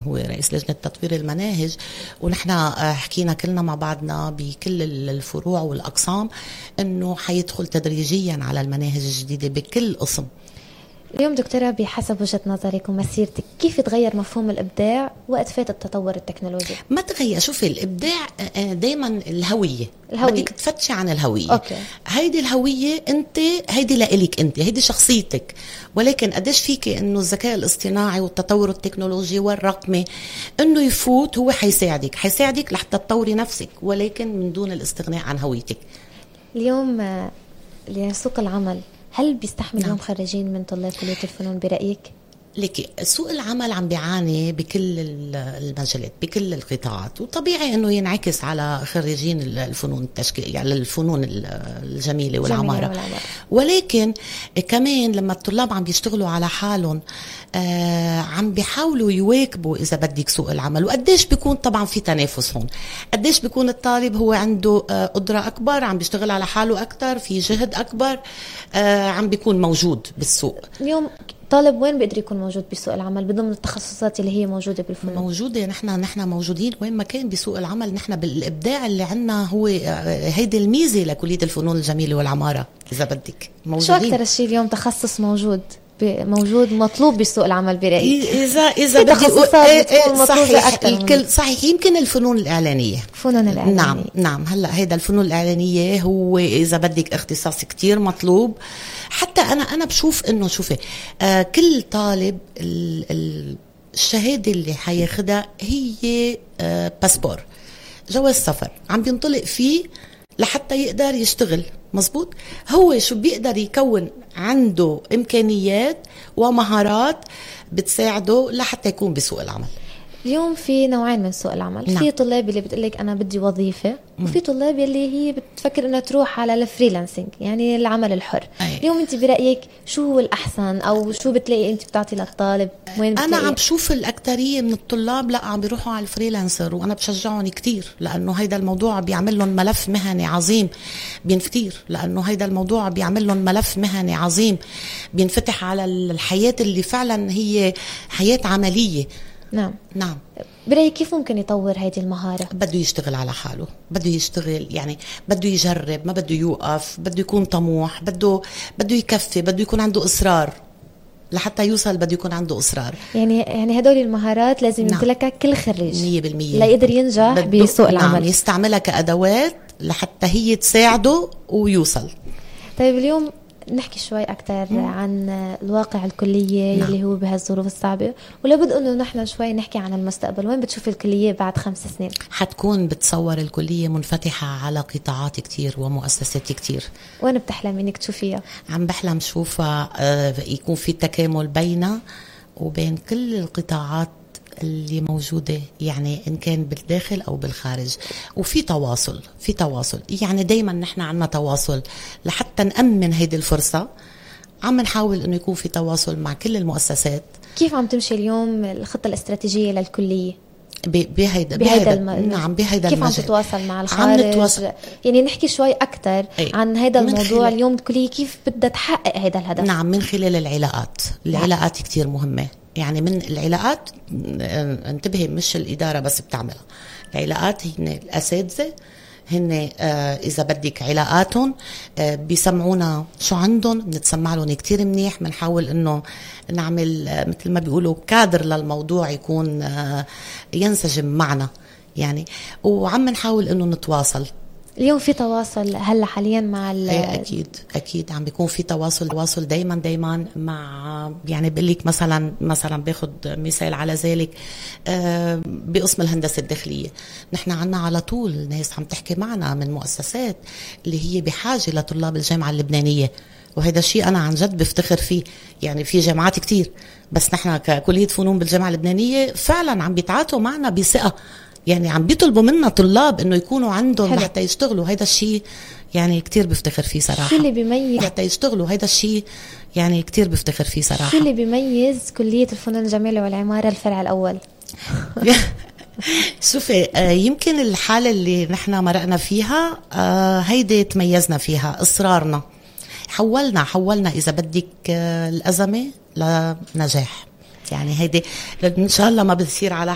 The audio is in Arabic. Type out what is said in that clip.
هو رئيس لجنة تطوير المناهج، ونحن حكينا كلنا مع بعضنا بكل الفروع والأقسام أنه حيدخل تدريجيا على المناهج الجديدة بكل قسم. اليوم دكتورة، بحسب وجهة نظرك ومسيرتك، كيف تغير مفهوم الإبداع وقت فات التطور التكنولوجي؟ ما تغير. شوفي، الإبداع دايما الهوية. بدك تفتشي عن الهوية. أوكي. هيدي الهوية أنت، هيدي لإلك أنت، هيدي شخصيتك. ولكن قديش فيك أنه الذكاء الاصطناعي والتطور التكنولوجي والرقمي أنه يفوت، هو حيساعدك لحتى تطوري نفسك، ولكن من دون الاستغناء عن هويتك. اليوم سوق العمل هل بيستحمل اليوم خريجين من طلاب كلية الفنون برأيك؟ لكي سوق العمل عم بيعاني بكل المجالات، بكل القطاعات، وطبيعي انه ينعكس على خريجين الفنون التشكيلية، يعني الفنون الجميلة والعمارة. ولكن كمان لما الطلاب عم بيشتغلوا على حالهم، عم بيحاولوا يواكبوا إذا بدك سوق العمل. وقديش بيكون طبعا في تنافس هون، قديش بيكون الطالب هو عنده قدرة أكبر، عم بيشتغل على حاله أكتر، في جهد أكبر، عم بيكون موجود بالسوق. اليوم طالب وين بيقدر يكون موجود بسوق العمل بضمن التخصصات اللي هي موجودة بالفنون؟ موجودة. نحن موجودين وين ما كان بسوق العمل. نحن بالإبداع اللي عنا هو هيدي الميزة لكلية الفنون الجميلة والعمارة إذا بدك. موجودين. شو أكتر الشيء اليوم تخصص موجود مطلوب بسوق العمل برأيك؟ إذا بدي صحيح الكل صحيح. يمكن الفنون الإعلانية. نعم. هلا هيدا الفنون الإعلانية هو إذا بدك اختصاص كتير مطلوب. حتى أنا بشوف إنه شوفي، كل طالب الشهادة اللي حياخدها هي باسبور، جواز سفر عم بينطلق فيه لحتى يقدر يشتغل. مزبوط. هو شو بيقدر يكون عنده إمكانيات ومهارات بتساعده لحتى يكون بسوق العمل. اليوم في نوعين من سوق العمل. نعم. في طلاب اللي بتقلك أنا بدي وظيفة، وفي طلاب اللي هي بتفكر أنها تروح على الفريلانسينج، يعني العمل الحر. اليوم أنت برأيك شو هو الأحسن، أو شو بتلاقي أنت بتعطي للطالب؟ وين أنا عم بشوف الأكترية من الطلاب لا عم بيروحوا على الفريلانسر، وأنا بشجعهم كتير، لأنه هيدا الموضوع بيعمل لهم ملف مهني عظيم بينفتير، لأنه هيدا الموضوع بيعمل لهم ملف مهني عظيم بينفتح على الحياة اللي فعلا هي حياة عملية. نعم. برأيك كيف ممكن يطور هذه المهارة؟ بده يشتغل على حاله، بده يشتغل، يعني بده يجرب، ما بده يوقف، بده يكون طموح، بده يكفي، بده يكون عنده إصرار لحتى يوصل، بده يكون عنده إصرار. يعني هدول المهارات لازم يمتلكها كل خريج 100% لا يقدر ينجح بسوق العمل. نعم. يستعملها كأدوات لحتى هي تساعده ويوصل. طيب اليوم نحكي شوي أكتر عن الواقع الكلية. نعم. اللي هو بهالظروف الصعبة، ولابد أنه نحن شوي نحكي عن المستقبل. وين بتشوف الكلية بعد 5 سنين؟ حتكون بتصور الكلية منفتحة على قطاعات كتير ومؤسسات كتير. وين بتحلم إنك تشوفيها؟ عم بحلم شوفها يكون في تكامل بيننا وبين كل القطاعات اللي موجودة، يعني إن كان بالداخل أو بالخارج، وفي تواصل. يعني دايما نحن عنا تواصل لحتى نأمن هيدي الفرصة. عم نحاول إنه يكون في تواصل مع كل المؤسسات. كيف عم تمشي اليوم الخطة الاستراتيجية للكلية؟ بهيدا نعم، بهيدا كيف عم تتواصل مع الخارج؟ يعني نحكي شوي أكتر عن هذا الموضوع. اليوم الكلية كيف بدها تحقق هذا الهدف؟ نعم، من خلال العلاقات كتير مهمة. يعني من العلاقات، انتبهي، مش الإدارة بس بتعملها. العلاقات هن الأساتذة، هن إذا بدك علاقاتهم بيسمعونا شو عندهم، بنتسمع لهم كتير منيح. بنحاول إنه نعمل مثل ما بيقولوا كادر للموضوع يكون ينسجم معنا يعني، وعم نحاول إنه نتواصل. اليوم في تواصل هلا حاليا مع اكيد عم بيكون في تواصل دايما مع، يعني بقول لك مثلا باخذ مثال على ذلك، بقسم الهندسه الداخليه نحن عنا على طول ناس عم تحكي معنا من مؤسسات اللي هي بحاجه لطلاب الجامعه اللبنانيه، وهذا الشيء انا عن جد بفتخر فيه. يعني في جامعات كتير، بس نحن ككليه فنون بالجامعه اللبنانيه فعلا عم بيتعاطوا معنا بثقه، يعني عم بيطلبوا منا طلاب انه يكونوا عندهم حتى يشتغلوا. هيدا الشيء يعني كتير بفتخر فيه صراحة. شو اللي بيميز حتى يشتغلوا؟ هيدا الشيء يعني كتير بفتخر فيه صراحة. شو اللي بيميز كلية الفنون الجميلة والعمارة الفرع الأول؟ شوفي، يمكن الحالة اللي نحن مرقنا فيها هيدي تميزنا فيها، إصرارنا. حولنا إذا بدك الأزمة لنجاح. يعني هيدي إن شاء الله ما بتصير على